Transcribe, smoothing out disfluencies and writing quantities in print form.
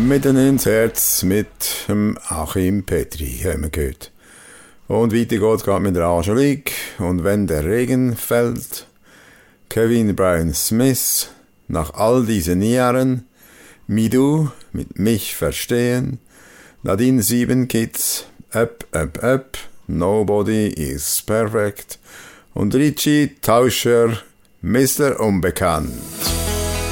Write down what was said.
Mitten ins Herz mit dem Achim Petri, haben wir gehört. Und weiter geht's gerade mit der Angelique. Und wenn der Regen fällt, Kevin Brian Smith, nach all diesen Jahren, wie du mit mich verstehen, Nadine 7 Kids, up, up, up, Nobody is perfect und Richie Tauscher, Mr. Unbekannt.